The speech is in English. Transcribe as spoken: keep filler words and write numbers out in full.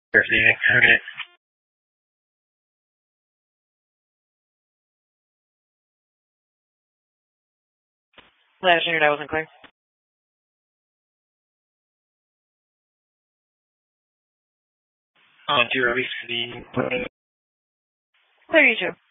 Phoenix. Okay. Last year, that wasn't clear. Uh, do you release the... Clear you, Joe.